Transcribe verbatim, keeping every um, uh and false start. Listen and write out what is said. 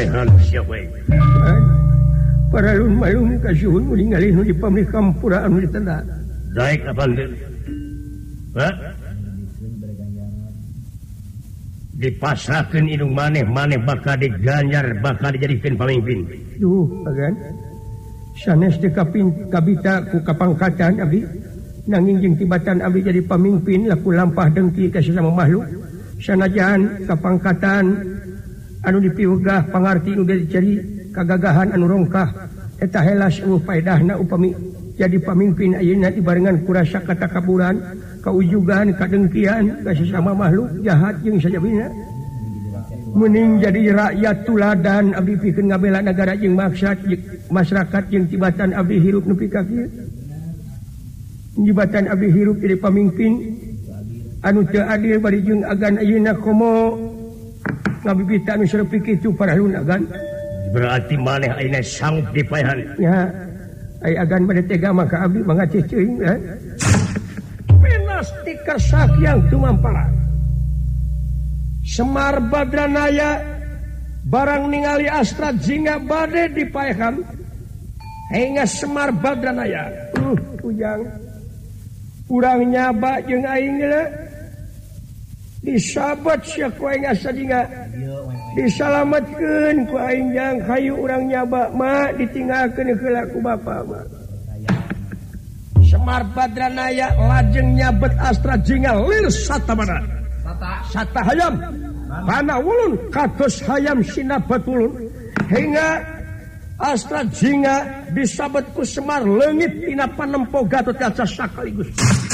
manehan siapa para lun-malun kasuhun ningali nu di pamrih kampura anu ditenda daek apaan deh ha dipasrahkeun indung maneh maneh bakal diganjar bakal dijadikeun pamimpin duh agan sanes teu kapin kabita ku kapangkatan abdi nanging jeung tibatan abdi jadi pamimpin laku lampah dengki ka sesama makhluk sanajan kapangkatan anu dipiwegah pangarti nu dicari kagagahan anu rongkah eta helas eueuh paedahna upami jadi pamimpin ayeuna dibarengan ku rasa katakaburan kaujugan kadengkian ka sesama makhluk jahat jeung sajabina mending jadi rakyat tuladan abdi pikeun ngabela negara jeung maksad masyarakat jeung tibatan abdi hirup nepi ka kieu jibatan abdi hirup jadi pamimpin anu teu adil bari jeung agan ayeuna komo ngabibita anu sareupi kitu paralun agan berarti maneh ayeuna sanggup dipaehan nya ai agan bade tega maka abdi mangaceh ceuing eh penas ti kasakiang tumamparan Semar Badranaya barang ningali Astra Jingga bade dipaehan hingga Semar Badranaya uh ujang urang nyaba jeung aing ge disabat sia ku aing Astra Jingga disalametkeun ku aing jang hayu urang nyaba ma ditinggalkeun heula ku bapa ma Semar Badranaya lajeng nyabet Astra Jingga lir satamana sata hayam pana wulun kados hayam sinabatulun hingga Astra Jingga disabet ku Semar leungit tina panempo Gatot Kaca sakaligus